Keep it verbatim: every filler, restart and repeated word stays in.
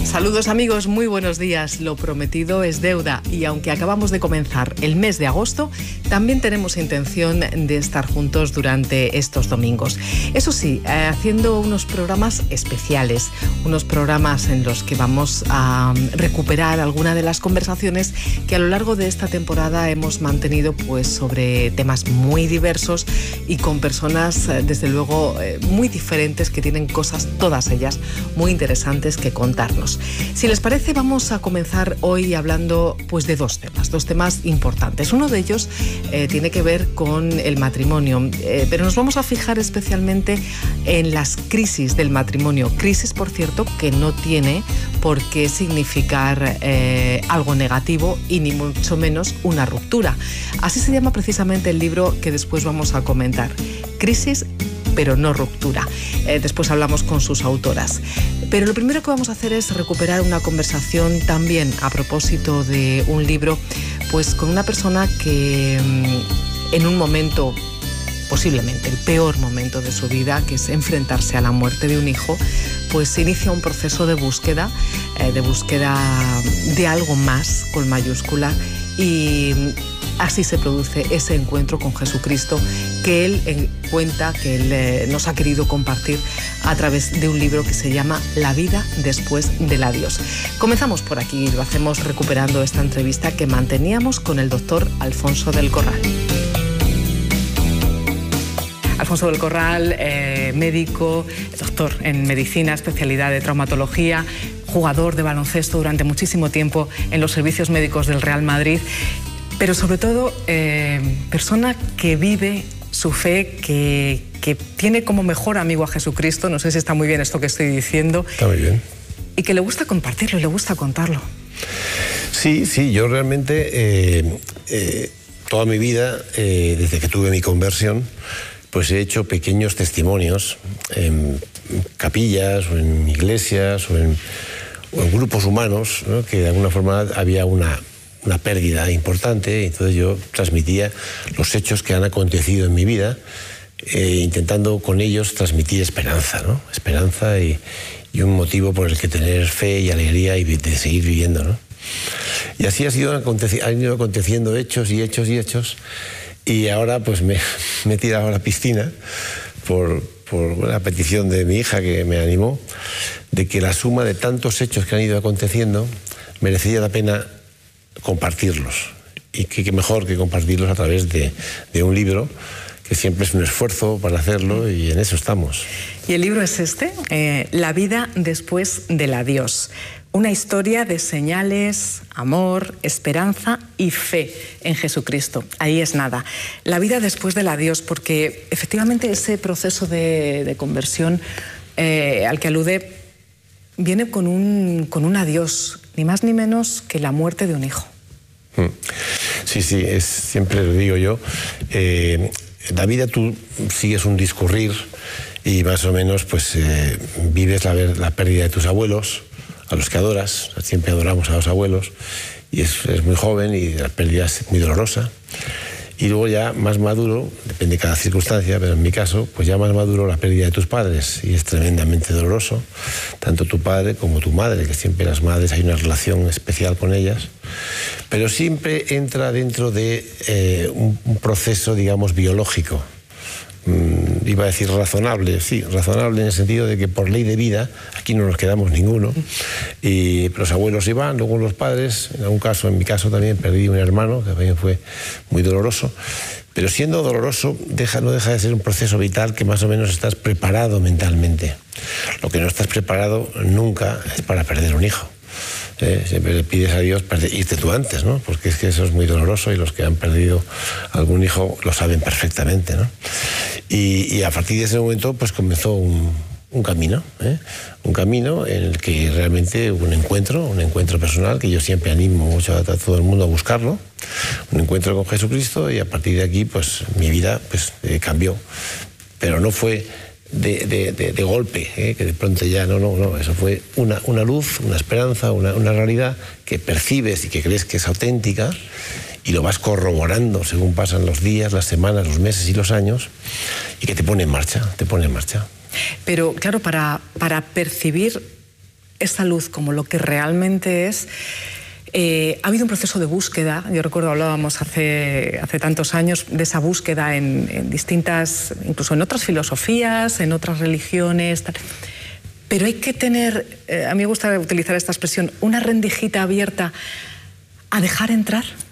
Saludos amigos, muy buenos días. Lo prometido es deuda y aunque acabamos de comenzar el mes de agosto, también tenemos intención de estar juntos durante estos domingos. Eso sí, eh, haciendo unos programas especiales, unos programas en los que vamos a recuperar alguna de las conversaciones que a lo largo de esta temporada hemos mantenido pues sobre temas muy diversos y con personas desde luego eh, muy diferentes que tienen cosas, todas ellas, muy interesantes que contarnos. Si les parece, vamos a comenzar hoy hablando pues de dos temas, dos temas importantes. Uno de ellos eh, tiene que ver con el matrimonio, eh, pero nos vamos a fijar especialmente en las crisis del matrimonio. Crisis, por cierto, que no tiene por qué significar eh, algo negativo y ni mucho menos una ruptura. Así se llama precisamente el libro que después vamos a comentar. Crisis, pero no ruptura. Eh, después hablamos con sus autoras. Pero lo primero que vamos a hacer es recuperar una conversación también a propósito de un libro, pues con una persona que mmm, en un momento, posiblemente el peor momento de su vida, que es enfrentarse a la muerte de un hijo, pues se inicia un proceso de búsqueda, eh, de búsqueda de algo más con mayúscula, y así se produce ese encuentro con Jesucristo que él eh, cuenta, que él eh, nos ha querido compartir a través de un libro que se llama La vida después del adiós. Comenzamos por aquí y lo hacemos recuperando esta entrevista que manteníamos con el doctor Alfonso del Corral. Alfonso del Corral, eh, médico, doctor en medicina, especialidad de traumatología, jugador de baloncesto durante muchísimo tiempo en los servicios médicos del Real Madrid, pero sobre todo eh, persona que vive su fe, que, que tiene como mejor amigo a Jesucristo. No sé si está muy bien esto que estoy diciendo. Está muy bien. Y que le gusta compartirlo y le gusta contarlo. Sí, sí, yo realmente eh, eh, toda mi vida, eh, desde que tuve mi conversión, pues he hecho pequeños testimonios en capillas o en iglesias o en, o en grupos humanos, ¿no? Que de alguna forma había una... una pérdida importante, entonces yo transmitía los hechos que han acontecido en mi vida, eh, intentando con ellos transmitir esperanza, ¿no? Esperanza y, y un motivo por el que tener fe y alegría y de seguir viviendo, ¿no? Y así ha sido, han ido aconteciendo hechos y hechos y hechos, y ahora pues me, me he tirado a la piscina por, por la petición de mi hija, que me animó, de que la suma de tantos hechos que han ido aconteciendo merecía la pena compartirlos, y qué mejor que compartirlos a través de, de un libro, que siempre es un esfuerzo para hacerlo, y en eso estamos. Y el libro es este, eh, La vida después del adiós, una historia de señales, amor, esperanza y fe en Jesucristo. Ahí es nada. La vida después del adiós, porque efectivamente ese proceso de, de conversión eh, al que alude viene con un, con un adiós, ni más ni menos que la muerte de un hijo. Sí, sí, es, siempre lo digo yo. Eh, en la vida tú sigues un discurrir y más o menos pues eh, vives la, la pérdida de tus abuelos, a los que adoras. Siempre adoramos a los abuelos, y es, es muy joven y la pérdida es muy dolorosa. Y luego ya más maduro, depende de cada circunstancia, pero en mi caso, pues ya más maduro la pérdida de tus padres, y es tremendamente doloroso, tanto tu padre como tu madre, que siempre las madres hay una relación especial con ellas, pero siempre entra dentro de eh, un, un proceso, digamos, biológico. Mm, iba a decir razonable, sí, razonable en el sentido de que por ley de vida aquí no nos quedamos ninguno, y los abuelos iban, luego los padres. En algún caso, en mi caso también perdí un hermano, que también fue muy doloroso, pero siendo doloroso deja, no deja de ser un proceso vital que más o menos estás preparado mentalmente. Lo que no estás preparado nunca es para perder un hijo. Eh, siempre le pides a Dios irte tú antes, ¿no? Porque es que eso es muy doloroso, y los que han perdido algún hijo lo saben perfectamente, ¿no? Y, y a partir de ese momento pues comenzó un, un camino, ¿eh? Un camino en el que realmente hubo un encuentro, un encuentro personal, que yo siempre animo mucho a todo el mundo a buscarlo, un encuentro con Jesucristo, y a partir de aquí pues mi vida pues eh, cambió, pero no fue De, de, de, de golpe, ¿eh? Que de pronto ya no, no, no, eso fue una, una luz, una esperanza, una, una realidad que percibes y que crees que es auténtica, y lo vas corroborando según pasan los días, las semanas, los meses y los años, y que te pone en marcha, te pone en marcha. Pero claro, para, para percibir esa luz como lo que realmente es. Eh, ha habido un proceso de búsqueda. Yo recuerdo, hablábamos hace, hace tantos años de esa búsqueda en, en distintas, incluso en otras filosofías, en otras religiones, tal. Pero hay que tener, eh, a mí me gusta utilizar esta expresión, una rendijita abierta a dejar entrar.